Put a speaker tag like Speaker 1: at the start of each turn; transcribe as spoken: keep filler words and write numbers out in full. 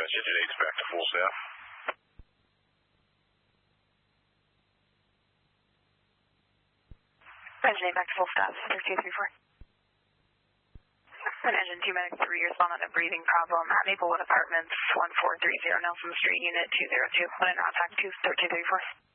Speaker 1: Dispatch engine eight's back to full staff.
Speaker 2: Engine eight back to full staff, center two three four. And engine two medic three, respond on a breathing problem at Maplewood Apartments, one four three zero Nelson Street, unit two zero two. One in contact two thirteen three four.